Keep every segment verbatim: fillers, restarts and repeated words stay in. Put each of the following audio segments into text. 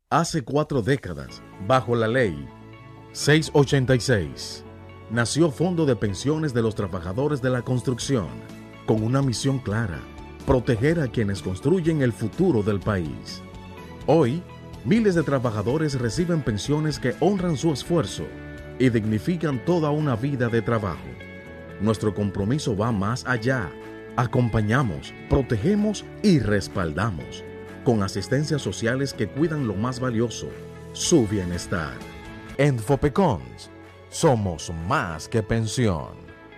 Hace cuatro décadas, bajo la ley seiscientos ochenta y seis, nació Fondo de Pensiones de los Trabajadores de la Construcción, con una misión clara: proteger a quienes construyen el futuro del país. Hoy, miles de trabajadores reciben pensiones que honran su esfuerzo y dignifican toda una vida de trabajo. Nuestro compromiso va más allá. Acompañamos, protegemos y respaldamos, con asistencias sociales que cuidan lo más valioso, su bienestar. En Fopecons, somos más que pensión.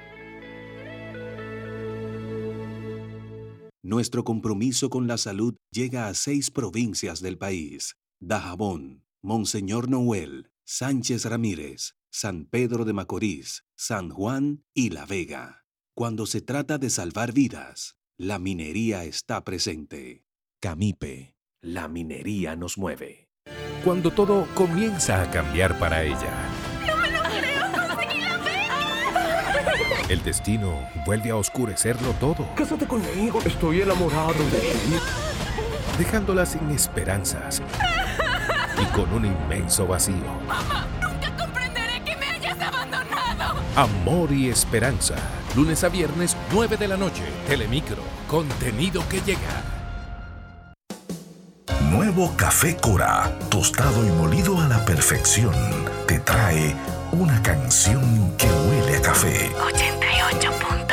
Nuestro compromiso con la salud llega a seis provincias del país: Dajabón, Monseñor Noel, Sánchez Ramírez, San Pedro de Macorís, San Juan y La Vega. Cuando se trata de salvar vidas, la minería está presente. Camipe, la minería nos mueve. Cuando todo comienza a cambiar para ella. ¡No me lo creo! ¡Conseguí la beca! El destino vuelve a oscurecerlo todo. Cásate conmigo, estoy enamorado de ti. Dejándola sin esperanzas y con un inmenso vacío. ¡Mamá! ¡Nunca comprenderé que me hayas abandonado! Amor y esperanza. Lunes a viernes, nueve de la noche. Telemicro. Contenido que llega. Nuevo Café Cora, tostado y molido a la perfección, te trae una canción que huele a café. ochenta y ocho punto